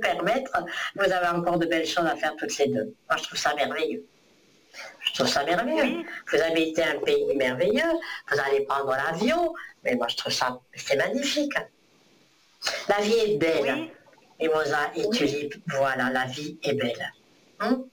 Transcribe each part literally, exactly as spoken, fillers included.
permettre, vous avez encore de belles choses à faire toutes les deux. Moi, je trouve ça merveilleux. Je trouve ça merveilleux. Oui. Vous habitez un pays merveilleux, vous allez prendre l'avion, mais moi, je trouve ça, c'est magnifique. La vie est belle. Oui. Mimosa et Tulipe, voilà, la vie est belle. Hum?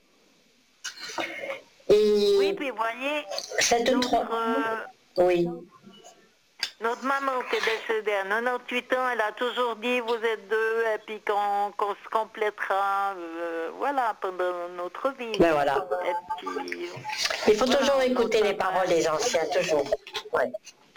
Et oui, puis vous voyez, cette notre, trois... euh, oui. notre maman qui est décédée à quatre-vingt-dix-huit ans, elle a toujours dit vous êtes deux et puis qu'on qu'on se complétera, euh, voilà, pendant notre vie. Ben voilà. Et puis, il faut voilà, toujours écouter les paroles des anciens, toujours. Ouais.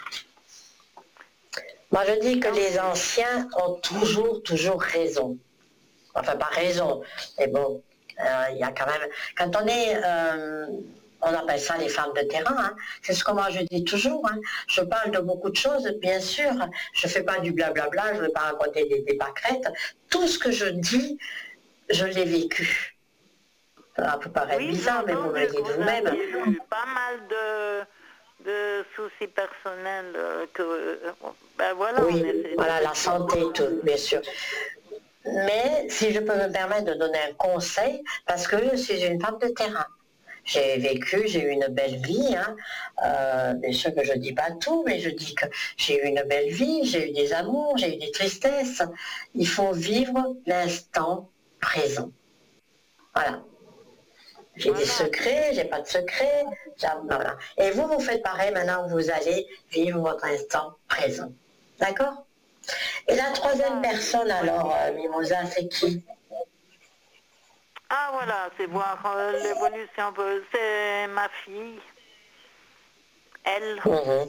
Moi je dis que okay. les anciens ont toujours, toujours raison. Enfin pas raison, mais bon, il euh, y a quand même... Quand on est... Euh, on appelle ça les femmes de terrain, hein. C'est ce que moi je dis toujours. Hein. Je parle de beaucoup de choses, bien sûr. Je ne fais pas du blablabla, je ne vais pas raconter des, des pâquerettes. Tout ce que je dis, je l'ai vécu. Ça peut paraître oui, bizarre, mais vous me le dites vous-même. Il y a eu pas mal de, de soucis personnels que... Ben voilà, oui, voilà, la santé et tout, bien sûr. Mais si je peux me permettre de donner un conseil, parce que je suis une femme de terrain. J'ai vécu, j'ai eu une belle vie, hein. euh, bien sûr que je ne dis pas tout, mais je dis que j'ai eu une belle vie, j'ai eu des amours, j'ai eu des tristesses. Il faut vivre l'instant présent. Voilà. J'ai voilà. des secrets, j'ai pas de secrets. Voilà. Et vous, vous faites pareil maintenant, vous allez vivre votre instant présent. D'accord? Et la troisième personne alors, euh, Mimosa, c'est qui? Ah voilà, c'est voir euh, l'évolution, c'est ma fille, elle. Mmh.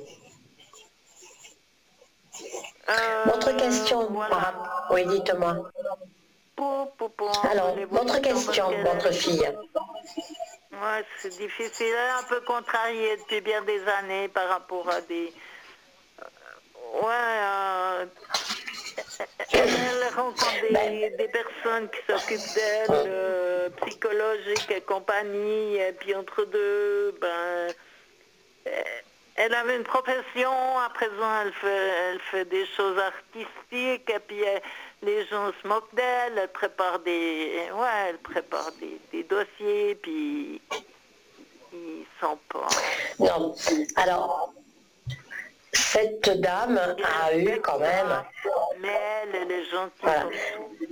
Euh, votre question, voilà. oui, dites-moi. Pour, pour, pour, alors, votre question, votre fille. Ouais, c'est difficile, elle est un peu contrariée depuis bien des années par rapport à des... Ouais, euh... elle rencontre des, ben. des personnes qui s'occupent d'elle, euh, psychologiques et compagnie, et puis entre deux, ben, elle avait une profession, à présent elle fait, elle fait des choses artistiques, et puis elle, les gens se moquent d'elle, elle prépare des, ouais, elle prépare des, des dossiers, puis ils sont pas... Non, alors... Cette dame a eu quand même... Mais elle, elle est gentille voilà. comme tout.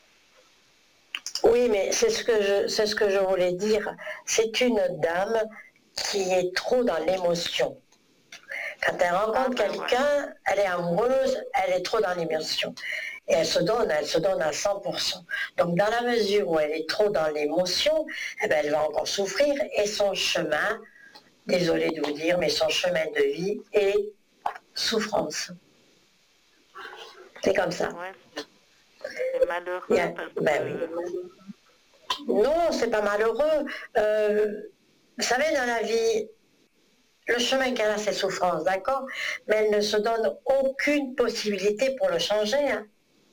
Oui, mais c'est ce que je, c'est ce que je voulais dire. C'est une dame qui est trop dans l'émotion. Quand elle rencontre ah, ben quelqu'un, ouais. elle est amoureuse, elle est trop dans l'émotion. Et elle se donne, elle se donne à cent pour cent. Donc dans la mesure où elle est trop dans l'émotion, eh ben, elle va encore souffrir et son chemin, désolé de vous dire, mais son chemin de vie est souffrance. C'est comme ça. Ouais. C'est malheureux. Yeah. Parce ben que... oui. Non, c'est pas malheureux. Euh, vous savez, dans la vie, le chemin qu'elle a, c'est souffrance, d'accord? Mais elle ne se donne aucune possibilité pour le changer. Hein.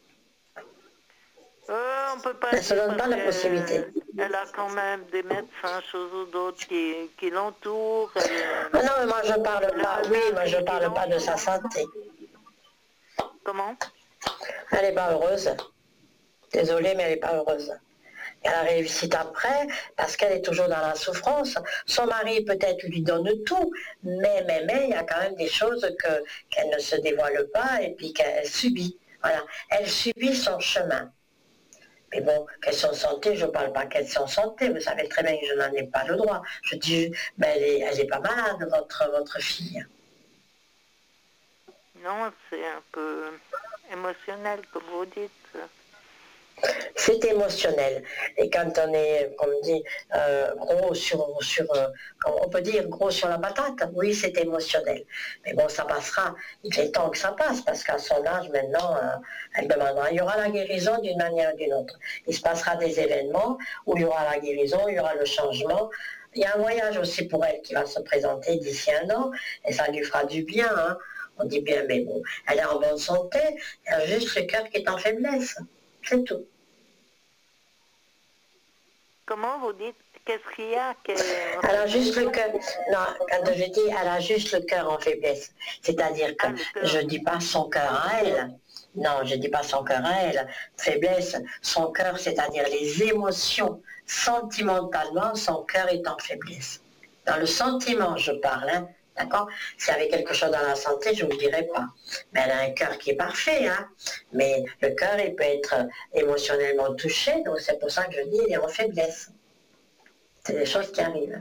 Euh, on peut pas elle ne se donne pas la possibilité. Elle a quand même des médecins, choses ou d'autres qui, qui l'entourent. Elle... Ah non, mais moi je parle pas. Oui, moi je parle pas de sa santé. Comment? Elle n'est pas heureuse. Désolée, mais elle n'est pas heureuse. Elle a réussi après parce qu'elle est toujours dans la souffrance. Son mari peut-être lui donne tout, mais, mais, mais il y a quand même des choses que, qu'elle ne se dévoile pas et puis qu'elle subit. Voilà. Elle subit son chemin. Mais bon, question santé, je ne parle pas question santé, vous savez très bien que je n'en ai pas le droit. Je dis, ben elle est, elle est pas malade, votre, votre fille. Non, c'est un peu émotionnel, comme vous dites. C'est émotionnel. Et quand on est, comme on dit, euh, gros sur, sur euh, on peut dire gros sur la patate, oui, c'est émotionnel. Mais bon, ça passera. Il est temps que ça passe, parce qu'à son âge, maintenant, euh, elle demandera. Il y aura la guérison d'une manière ou d'une autre. Il se passera des événements où il y aura la guérison, il y aura le changement. Il y a un voyage aussi pour elle qui va se présenter d'ici un an, et ça lui fera du bien, hein. On dit bien, mais bon, elle est en bonne santé, elle a juste le cœur qui est en faiblesse. C'est tout. Comment vous dites? Qu'est-ce qu'il y a que... Elle a juste le cœur. Non, quand je dis elle a juste le cœur en faiblesse. C'est-à-dire que Ah, le cœur. je ne dis pas son cœur à elle. Non, je ne dis pas son cœur à elle. Faiblesse, son cœur, c'est-à-dire les émotions. Sentimentalement, son cœur est en faiblesse. Dans le sentiment, je parle, hein. D'accord? S'il y avait quelque chose dans la santé, je ne vous dirais pas. Mais elle a un cœur qui est parfait, hein. Mais le cœur, il peut être émotionnellement touché, donc c'est pour ça que je dis il est en faiblesse. C'est des choses qui arrivent.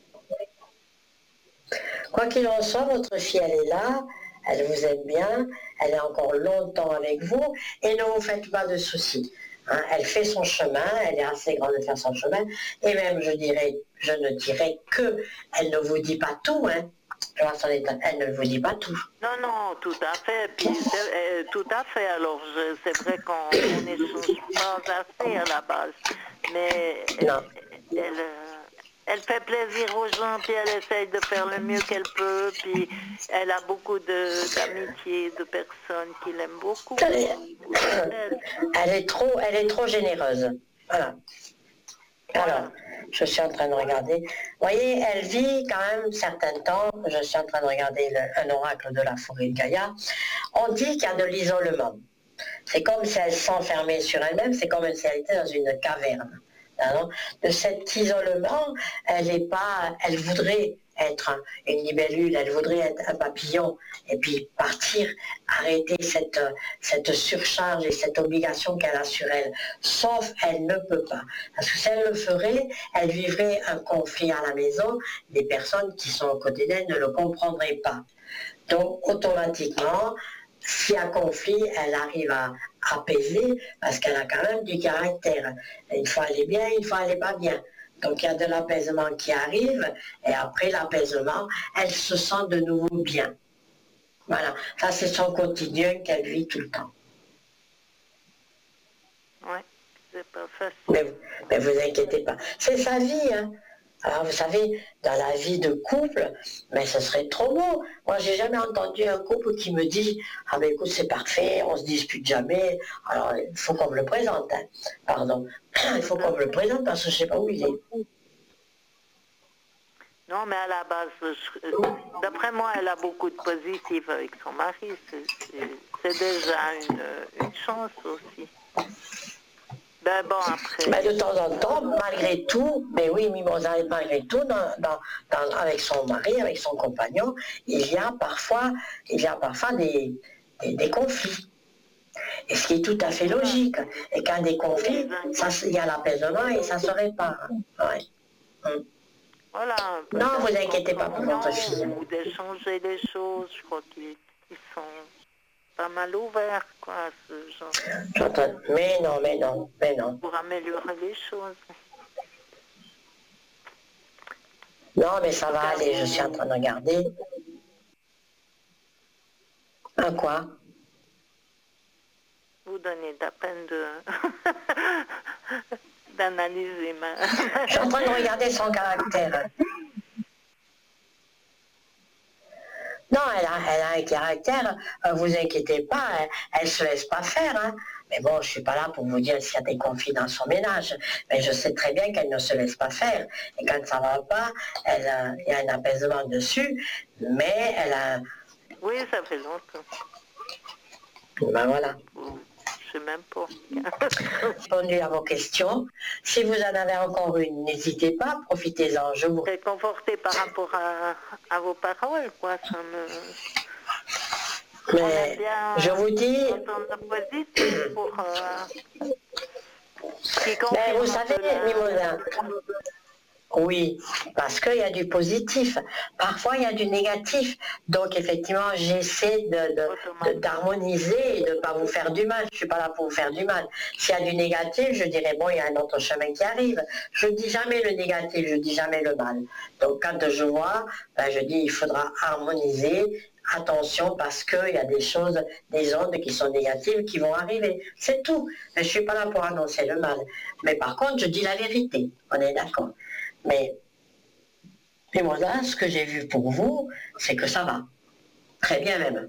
Quoi qu'il en soit, votre fille, elle est là, elle vous aime bien, elle est encore longtemps avec vous, et ne vous faites pas de soucis. Hein, elle fait son chemin, elle est assez grande de faire son chemin, et même, je dirais, je ne dirais que, elle ne vous dit pas tout, hein. Je vois son état, elle ne vous dit pas tout. Non, non, tout à fait. Puis, euh, tout à fait. Alors, je- c'est vrai qu'on n'échange pas assez à la base. Mais Non. elle, elle, euh, elle fait plaisir aux gens, puis elle essaye de faire le mieux qu'elle peut. Puis, elle a beaucoup de- d'amitié, de, personnes qui l'aiment beaucoup. Elle est, elle est trop, elle est trop généreuse. Voilà. Alors, je suis en train de regarder. Vous voyez, elle vit quand même certains temps. Je suis en train de regarder le- un oracle de la forêt de Gaïa. On dit qu'il y a de l'isolement. C'est comme si elle s'enfermait sur elle-même, c'est comme si elle était dans une caverne. Alors, de cet isolement, elle est pas, elle voudrait être une libellule, elle voudrait être un papillon, et puis partir, arrêter cette, cette surcharge et cette obligation qu'elle a sur elle. Sauf, elle ne peut pas. Parce que si elle le ferait, elle vivrait un conflit à la maison, les personnes qui sont aux côtés d'elle ne le comprendraient pas. Donc, automatiquement, s'il y a conflit, elle arrive à apaiser parce qu'elle a quand même du caractère. Une fois elle est bien, une fois elle n'est pas bien. Donc il y a de l'apaisement qui arrive et après l'apaisement, elle se sent de nouveau bien. Voilà, ça c'est son quotidien qu'elle vit tout le temps. Oui, c'est pas facile. Mais, mais vous inquiétez pas, c'est sa vie, hein. Alors vous savez, dans la vie de couple, mais ce serait trop beau. Moi, j'ai jamais entendu un couple qui me dit « Ah ben écoute, c'est parfait, on se dispute jamais. » Alors, il faut qu'on me le présente, hein. Pardon. Il faut qu'on me le présente parce que je sais pas où il est. Non, mais à la base, je- d'après moi, elle a beaucoup de positif avec son mari. C'est- C'est c'est déjà une, une chance aussi. Ben bon, après... Mais de temps en temps, malgré tout, mais oui, Mimosa, malgré tout, dans, dans, dans, avec son mari, avec son compagnon, il y a parfois, il y a parfois des, des, des conflits. Et ce qui est tout à fait logique. Et quand des conflits, ça, il y a l'apaisement et ça se répare. Ouais. Hum. Voilà. Non, vous inquiétez pas pour votre fille. Ou d'échanger des choses, je crois qu'ils ils sont pas mal ouverts, quoi, à ce genre. J'entends. Mais non, mais non, mais non. Pour améliorer les choses. Non, mais ça va aller, je suis en train de regarder. Un quoi? Vous donnez la peine de... d'analyser ma... Je suis en train de regarder son caractère. Non, elle a, elle a un caractère, euh, vous inquiétez pas, elle ne se laisse pas faire. Hein. Mais bon, je ne suis pas là pour vous dire s'il y a des conflits dans son ménage. Mais je sais très bien qu'elle ne se laisse pas faire. Et quand ça ne va pas, elle a, il y a un apaisement dessus, mais elle a... Oui, ça fait longtemps. Ben voilà. Je sais même pas. Répondu à vos questions. Si vous en avez encore une, n'hésitez pas, profitez-en. Je vous réconforté par rapport à, à vos paroles, quoi. Ça me... Mais je vous dis... Pour, euh, mais vous savez, la... Mimosa, oui, parce qu'il y a du positif. Parfois, il y a du négatif. Donc, effectivement, j'essaie de, de, de, d'harmoniser et de ne pas vous faire du mal. Je ne suis pas là pour vous faire du mal. S'il y a du négatif, je dirais, bon, il y a un autre chemin qui arrive. Je ne dis jamais le négatif, je ne dis jamais le mal. Donc, quand je vois, ben, je dis, il faudra harmoniser. Attention, parce qu'il y a des choses, des ondes qui sont négatives qui vont arriver. C'est tout. Mais je ne suis pas là pour annoncer le mal. Mais par contre, je dis la vérité. On est d'accord. Mais, mais moi là, ce que j'ai vu pour vous, c'est que ça va. Très bien même.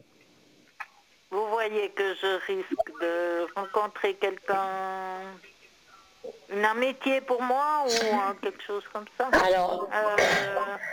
Vous voyez que je risque de rencontrer quelqu'un une amitié pour moi ou euh, quelque chose comme ça. Alors, Euh,